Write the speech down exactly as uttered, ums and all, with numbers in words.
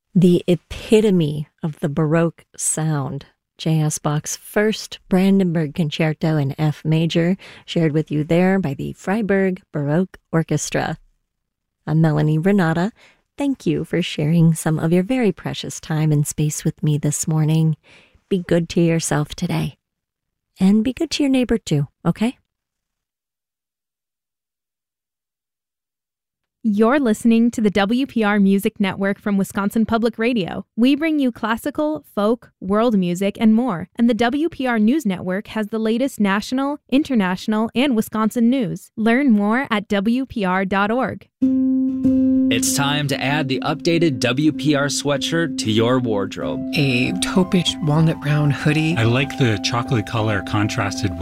The epitome of the Baroque sound. J S. Bach's first Brandenburg Concerto in F major, shared with you there by the Freiburg Baroque Orchestra. I'm Melanie Renata. Thank you for sharing some of your very precious time and space with me this morning. Be good to yourself today. And be good to your neighbor too, okay? You're listening to the W P R Music Network from Wisconsin Public Radio. We bring you classical, folk, world music, and more. And the W P R News Network has the latest national, international, and Wisconsin news. Learn more at W P R dot org. It's time to add the updated W P R sweatshirt to your wardrobe. A taupish walnut brown hoodie. I like the chocolate color contrasted